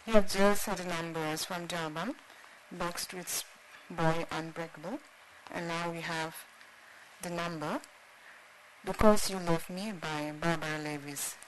You have just heard the numbers from the album Backstreet Boy Unbreakable, and now we have the number Because You Love Me by Barbara Lewis.